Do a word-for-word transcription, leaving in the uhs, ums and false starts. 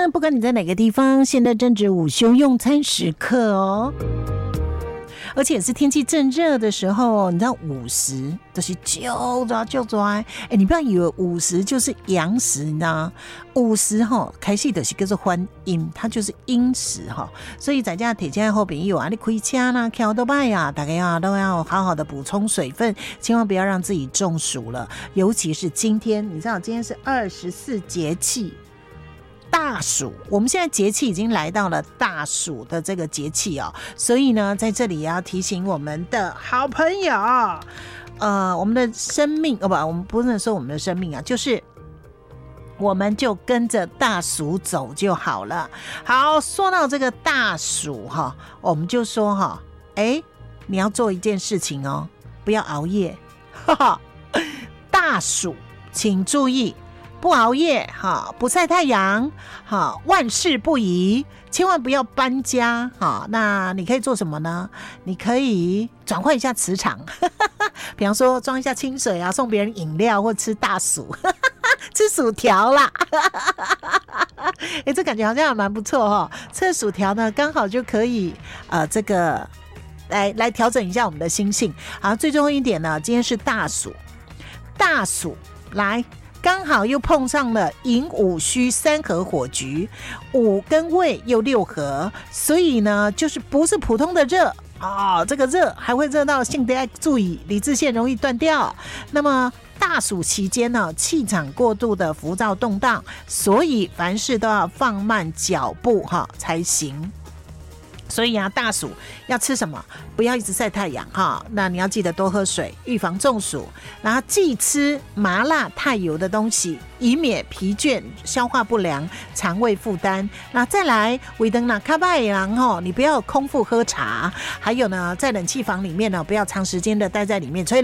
呢，不管你在哪个地方，现在正值午休用餐时刻哦。而且是天气正热的时候，你知道午时就是就抓就抓，哎，你不要以为午时就是阳时，你知道吗？午时哈开始就是叫做欢阴，它就是阴时哈。所以在家铁家后边有啊，你开车啦、开多拜啊，大家啊都要好好的补充水分，千万不要让自己中暑了。尤其是今天，你知道今天是二十四节气。大暑，我们现在节气已经来到了大暑的这个节气哦，所以呢，在这里也要提醒我们的好朋友，呃，我们的生命哦不，我们不能说我们的生命啊，就是我们就跟着大暑走就好了。好，说到这个大暑哈，我们就说哈，哎，你要做一件事情哦，不要熬夜，哈哈，大暑，请注意。不熬夜哈，不晒太阳哈，万事不宜，千万不要搬家哈。那你可以做什么呢？你可以转换一下磁场，比方说装一下清水啊，送别人饮料或吃大薯，吃薯条啦。哎、欸，这感觉好像也蛮不错哈。吃薯条呢，刚好就可以呃这个来来调整一下我们的心性。好，最重要一点呢，今天是大暑，大暑来。刚好又碰上了寅午戌三合火局，午跟未又六合，所以呢，就是不是普通的热啊、哦，这个热还会热到性得要注意，理智线容易断掉。那么大暑期间呢，气场过度的浮躁动荡，所以凡事都要放慢脚步哈才行。所以啊，大暑要吃什么？不要一直晒太阳哈。那你要记得多喝水，预防中暑。然后忌吃麻辣太油的东西，以免疲倦、消化不良、肠胃负担。那再来，维登纳卡拜郎哈，你不要空腹喝茶。还有呢，在冷气房里面呢，不要长时间的待在里面吹。